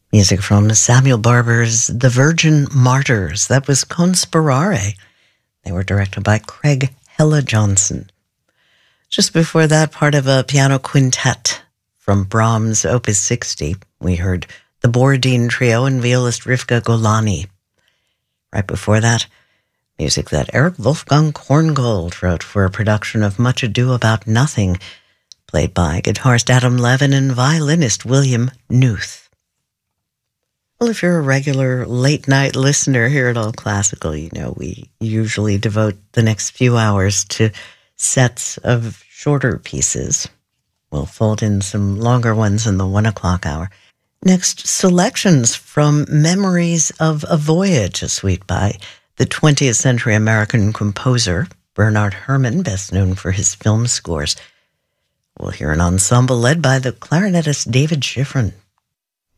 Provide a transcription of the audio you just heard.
Music from Samuel Barber's The Virgin Martyrs. That was Conspirare. They were directed by Craig Hella Johnson. Just before that, part of a piano quintet from Brahms' Opus 60, we heard the Borodin Trio and violist Rivka Golani. Right before that, music that Eric Wolfgang Korngold wrote for a production of Much Ado About Nothing, played by guitarist Adam Levin and violinist William Knuth. Well, if you're a regular late-night listener here at All Classical, you know we usually devote the next few hours to sets of shorter pieces. We'll fold in some longer ones in the 1 o'clock hour. Next, selections from Memories of a Voyage, a suite by the 20th century American composer Bernard Herrmann, best known for his film scores. We'll hear an ensemble led by the clarinetist David Schifrin.